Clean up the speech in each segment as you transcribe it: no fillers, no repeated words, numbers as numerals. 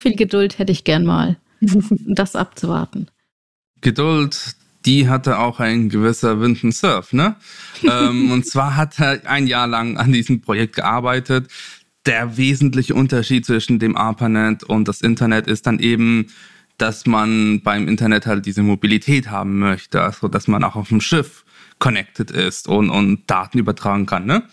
Viel Geduld hätte ich gern mal, das abzuwarten. Geduld, die hatte auch ein gewisser Winton Cerf, ne? Und zwar hat er ein Jahr lang an diesem Projekt gearbeitet. Der wesentliche Unterschied zwischen dem ARPANET und das Internet ist dann eben, dass man beim Internet halt diese Mobilität haben möchte, also dass man auch auf dem Schiff connected ist und Daten übertragen kann, ne?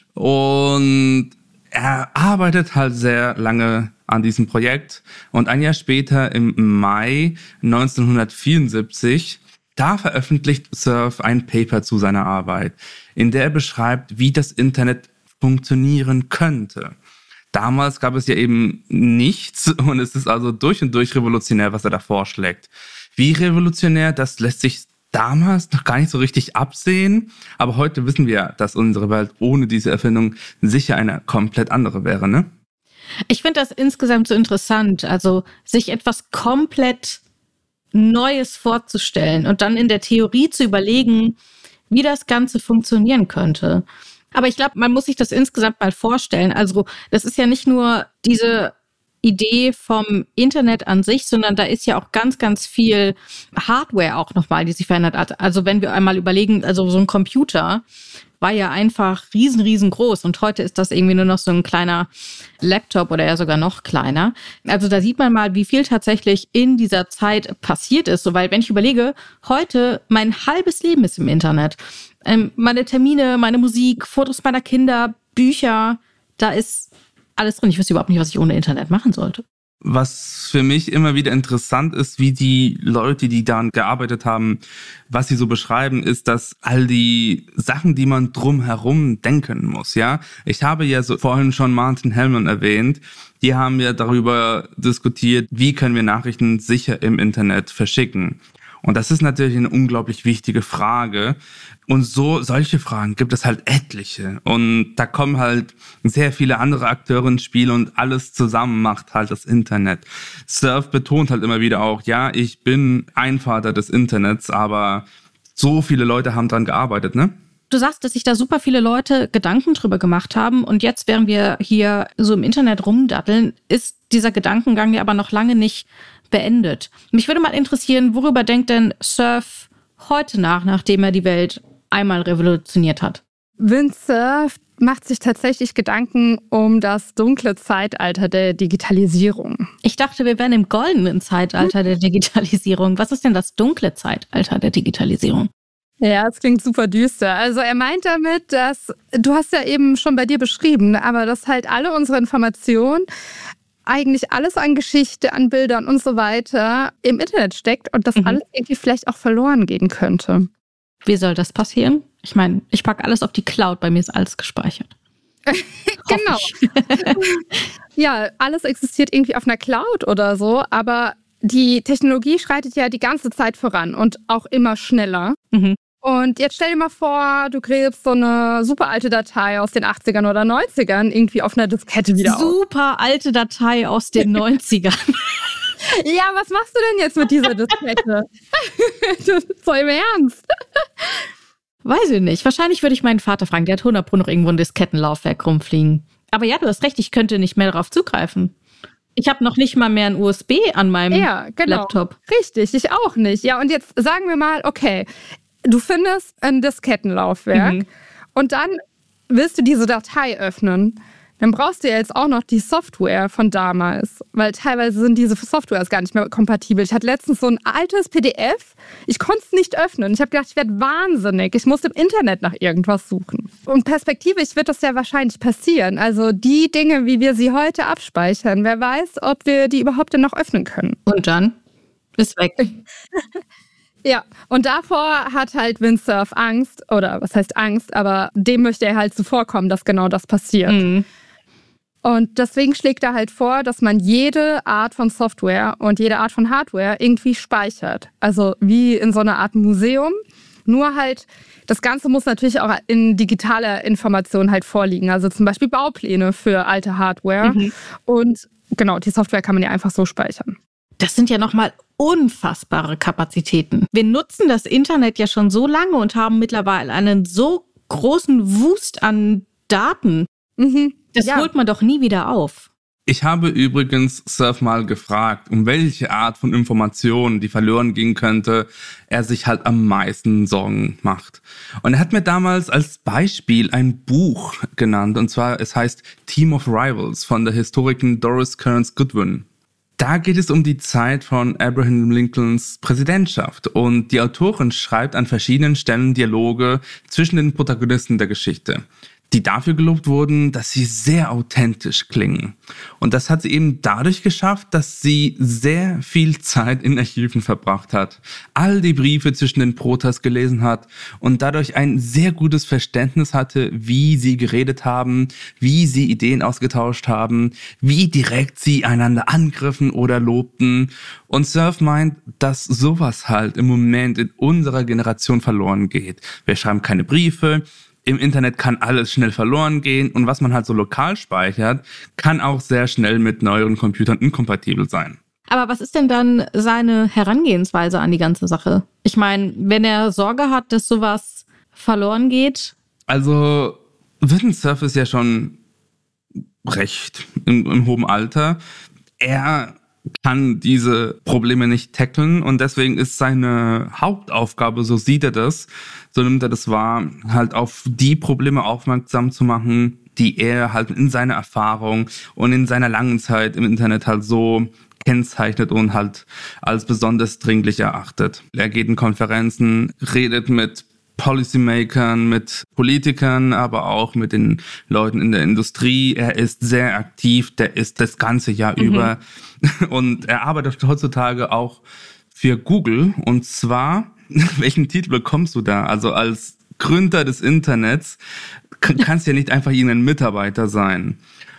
Und er arbeitet halt sehr lange an diesem Projekt und ein Jahr später, im Mai 1974, da veröffentlicht Cerf ein Paper zu seiner Arbeit, in der er beschreibt, wie das Internet funktionieren könnte. Damals gab es ja eben nichts und es ist also durch und durch revolutionär, was er da vorschlägt. Wie revolutionär, das lässt sich damals noch gar nicht so richtig absehen, aber heute wissen wir, dass unsere Welt ohne diese Erfindung sicher eine komplett andere wäre, ne? Ich finde das insgesamt so interessant, also sich etwas komplett Neues vorzustellen und dann in der Theorie zu überlegen, wie das Ganze funktionieren könnte. Aber ich glaube, man muss sich das insgesamt mal vorstellen. Also das ist ja nicht nur diese Idee vom Internet an sich, sondern da ist ja auch ganz, ganz viel Hardware auch nochmal, die sich verändert hat. Also wenn wir einmal überlegen, also so ein Computer war ja einfach riesengroß und heute ist das irgendwie nur noch so ein kleiner Laptop oder ja sogar noch kleiner. Also da sieht man mal, wie viel tatsächlich in dieser Zeit passiert ist. So, weil wenn ich überlege, heute mein halbes Leben ist im Internet. Meine Termine, meine Musik, Fotos meiner Kinder, Bücher, da ist alles drin. Ich wüsste überhaupt nicht, was ich ohne Internet machen sollte. Was für mich immer wieder interessant ist, wie die Leute, die daran gearbeitet haben, was sie so beschreiben, ist, dass all die Sachen, die man drumherum denken muss, ja. Ich habe ja so vorhin schon Martin Hellman erwähnt. Die haben ja darüber diskutiert, wie können wir Nachrichten sicher im Internet verschicken. Und das ist natürlich eine unglaublich wichtige Frage. Und solche Fragen gibt es halt etliche. Und da kommen halt sehr viele andere Akteure ins Spiel und alles zusammen macht halt das Internet. Cerf betont halt immer wieder auch, ja, ich bin ein Vater des Internets, aber so viele Leute haben dran gearbeitet, ne? Du sagst, dass sich da super viele Leute Gedanken drüber gemacht haben und jetzt, während wir hier so im Internet rumdatteln, ist dieser Gedankengang ja aber noch lange nicht beendet. Mich würde mal interessieren, worüber denkt denn Cerf heute nach, nachdem er die Welt einmal revolutioniert hat? Vint Cerf macht sich tatsächlich Gedanken um das dunkle Zeitalter der Digitalisierung. Ich dachte, wir wären im goldenen Zeitalter der Digitalisierung. Was ist denn das dunkle Zeitalter der Digitalisierung? Ja, es klingt super düster. Also er meint damit, dass, du hast ja eben schon bei dir beschrieben, aber dass halt alle unsere Informationen, eigentlich alles an Geschichte, an Bildern und so weiter im Internet steckt und das alles irgendwie vielleicht auch verloren gehen könnte. Wie soll das passieren? Ich meine, ich packe alles auf die Cloud, bei mir ist alles gespeichert. Genau. Ja, alles existiert irgendwie auf einer Cloud oder so, aber die Technologie schreitet ja die ganze Zeit voran und auch immer schneller. Und jetzt stell dir mal vor, du gräbst so eine super alte Datei aus den 80ern oder 90ern irgendwie auf einer Diskette wieder auf. Super alte Datei aus den 90ern. Ja, was machst du denn jetzt mit dieser Diskette? So im Ernst? Weiß ich nicht. Wahrscheinlich würde ich meinen Vater fragen. Der hat 100% noch irgendwo ein Diskettenlaufwerk rumfliegen. Aber ja, du hast recht, ich könnte nicht mehr darauf zugreifen. Ich habe noch nicht mal mehr ein USB an meinem Laptop. Richtig, ich auch nicht. Ja, und jetzt sagen wir mal, okay, du findest ein Diskettenlaufwerk und dann willst du diese Datei öffnen. Dann brauchst du ja jetzt auch noch die Software von damals, weil teilweise sind diese Softwares gar nicht mehr kompatibel. Ich hatte letztens so ein altes PDF, ich konnte es nicht öffnen. Ich habe gedacht, ich werde wahnsinnig. Ich muss im Internet nach irgendwas suchen. Und perspektivisch wird das ja wahrscheinlich passieren. Also die Dinge, wie wir sie heute abspeichern, wer weiß, ob wir die überhaupt denn noch öffnen können. Und dann ist weg. Ja, und davor hat halt Vint Cerf Angst, oder was heißt Angst, aber dem möchte er halt zuvorkommen, dass genau das passiert. Und deswegen schlägt er halt vor, dass man jede Art von Software und jede Art von Hardware irgendwie speichert. Also wie in so einer Art Museum. Nur halt, das Ganze muss natürlich auch in digitaler Information halt vorliegen. Also zum Beispiel Baupläne für alte Hardware. Und genau, die Software kann man ja einfach so speichern. Das sind ja nochmal unfassbare Kapazitäten. Wir nutzen das Internet ja schon so lange und haben mittlerweile einen so großen Wust an Daten. Das holt man doch nie wieder auf. Ich habe übrigens Cerf mal gefragt, um welche Art von Information, die verloren gehen könnte, er sich halt am meisten Sorgen macht. Und er hat mir damals als Beispiel ein Buch genannt, und zwar, es heißt Team of Rivals von der Historikerin Doris Kearns Goodwin. Da geht es um die Zeit von Abraham Lincolns Präsidentschaft, und die Autorin schreibt an verschiedenen Stellen Dialoge zwischen den Protagonisten der Geschichte, die dafür gelobt wurden, dass sie sehr authentisch klingen. Und das hat sie eben dadurch geschafft, dass sie sehr viel Zeit in Archiven verbracht hat, all die Briefe zwischen den Protas gelesen hat und dadurch ein sehr gutes Verständnis hatte, wie sie geredet haben, wie sie Ideen ausgetauscht haben, wie direkt sie einander angriffen oder lobten. Und Cerf meint, dass sowas halt im Moment in unserer Generation verloren geht. Wir schreiben keine Briefe. Im Internet kann alles schnell verloren gehen, und was man halt so lokal speichert, kann auch sehr schnell mit neueren Computern inkompatibel sein. Aber was ist denn dann seine Herangehensweise an die ganze Sache? Ich meine, wenn er Sorge hat, dass sowas verloren geht? Also, Cerf ist ja schon recht im hohen Alter. Er kann diese Probleme nicht tackeln, und deswegen ist seine Hauptaufgabe, so sieht er das, so nimmt er das wahr, halt auf die Probleme aufmerksam zu machen, die er halt in seiner Erfahrung und in seiner langen Zeit im Internet halt so kennzeichnet und halt als besonders dringlich erachtet. Er geht in Konferenzen, redet mit Policymakern, mit Politikern, aber auch mit den Leuten in der Industrie. Er ist sehr aktiv, der ist das ganze Jahr über. Und er arbeitet heutzutage auch für Google. Und zwar, welchen Titel bekommst du da? Also als Gründer des Internets kannst du ja nicht einfach irgendein Mitarbeiter sein.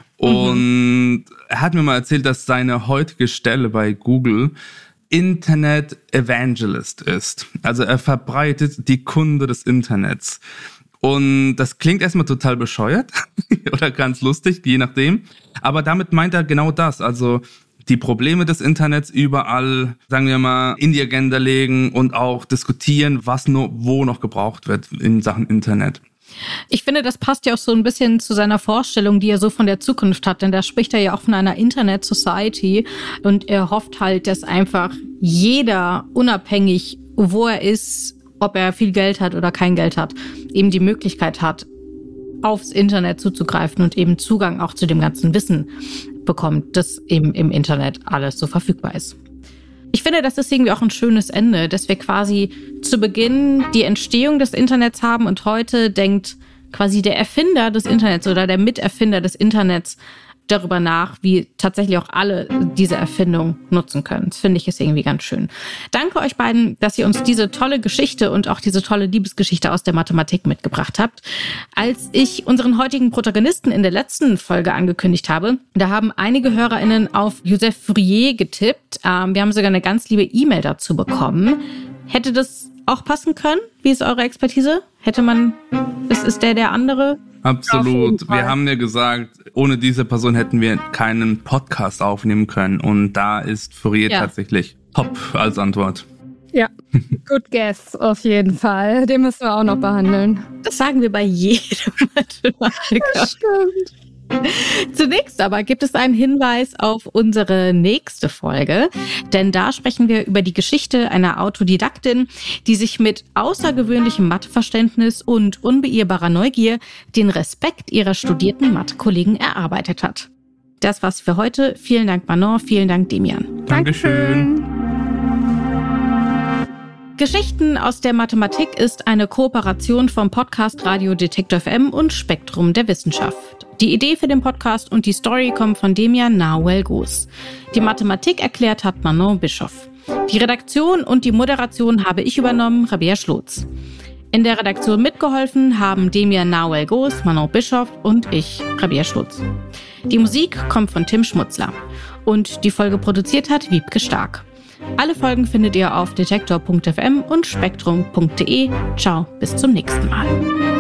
Und er hat mir mal erzählt, dass seine heutige Stelle bei Google Internet Evangelist ist. Also er verbreitet die Kunde des Internets. Und das klingt erstmal total bescheuert oder ganz lustig, je nachdem. Aber damit meint er genau das. Also die Probleme des Internets überall, sagen wir mal, in die Agenda legen und auch diskutieren, was wo noch gebraucht wird in Sachen Internet. Ich finde, das passt ja auch so ein bisschen zu seiner Vorstellung, die er so von der Zukunft hat. Denn da spricht er ja auch von einer Internet Society. Und er hofft halt, dass einfach jeder, unabhängig wo er ist, ob er viel Geld hat oder kein Geld hat, eben die Möglichkeit hat, aufs Internet zuzugreifen und eben Zugang auch zu dem ganzen Wissen bekommt, das eben im Internet alles so verfügbar ist. Ich finde, das ist irgendwie auch ein schönes Ende, dass wir quasi zu Beginn die Entstehung des Internets haben und heute denkt quasi der Erfinder des Internets oder der Miterfinder des Internets darüber nach, wie tatsächlich auch alle diese Erfindung nutzen können. Das finde ich ist irgendwie ganz schön. Danke euch beiden, dass ihr uns diese tolle Geschichte und auch diese tolle Liebesgeschichte aus der Mathematik mitgebracht habt. Als ich unseren heutigen Protagonisten in der letzten Folge angekündigt habe, da haben einige HörerInnen auf Joseph Fourier getippt. Wir haben sogar eine ganz liebe E-Mail dazu bekommen. Hätte das auch passen können? Wie ist eure Expertise? Ist der andere? Absolut. Wir haben ja gesagt, ohne diese Person hätten wir keinen Podcast aufnehmen können. Und da ist Fourier tatsächlich top als Antwort. Ja, good guess auf jeden Fall. Den müssen wir auch noch behandeln. Das sagen wir bei jedem Mathematiker. Das stimmt. Zunächst aber gibt es einen Hinweis auf unsere nächste Folge, denn da sprechen wir über die Geschichte einer Autodidaktin, die sich mit außergewöhnlichem Matheverständnis und unbeirrbarer Neugier den Respekt ihrer studierten Mathe-Kollegen erarbeitet hat. Das war's für heute. Vielen Dank, Manon. Vielen Dank, Demian. Dankeschön. Geschichten aus der Mathematik ist eine Kooperation vom Podcast Radio Detektor FM und Spektrum der Wissenschaft. Die Idee für den Podcast und die Story kommen von Demian Nahuel-Goos. Die Mathematik erklärt hat Manon Bischoff. Die Redaktion und die Moderation habe ich übernommen, Rabea Schlotz. In der Redaktion mitgeholfen haben Demian Nahuel-Goos, Manon Bischoff und ich, Rabea Schlotz. Die Musik kommt von Tim Schmutzler. Und die Folge produziert hat Wiebke Stark. Alle Folgen findet ihr auf detektor.fm und spektrum.de. Ciao, bis zum nächsten Mal.